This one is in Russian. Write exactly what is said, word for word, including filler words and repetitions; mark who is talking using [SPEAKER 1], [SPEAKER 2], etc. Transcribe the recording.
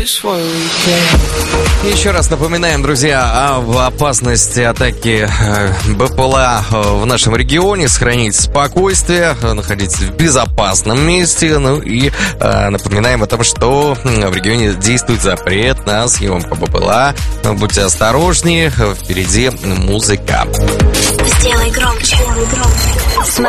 [SPEAKER 1] Еще раз напоминаем, друзья, об опасности атаки БПЛА в нашем регионе. Сохраните спокойствие, находитесь в безопасном месте. Ну и напоминаем о том, что в регионе действует запрет на съемку БПЛА. Будьте осторожнее, впереди музыка.
[SPEAKER 2] Сделай громче. Сделай громче.